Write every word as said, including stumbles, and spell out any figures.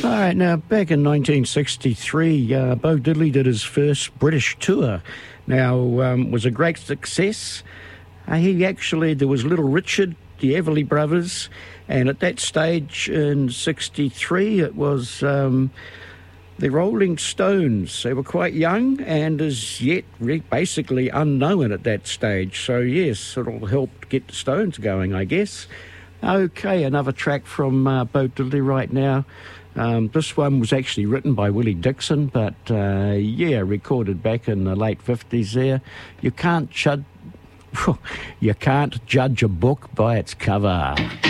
All right, now, back in nineteen sixty-three, uh, Bo Diddley did his first British tour. Now, um, it was a great success. Uh, he actually, there was Little Richard, the Everly Brothers, and at that stage in sixty-three, it was um, the Rolling Stones. They were quite young and as yet re- basically unknown at that stage. So, yes, it all helped get the Stones going, I guess. Okay, another track from uh, Bo Diddley right now. Um, this one was actually written by Willie Dixon, but, uh, yeah, recorded back in the late fifties there. You can't judge, you can't judge a book by its cover.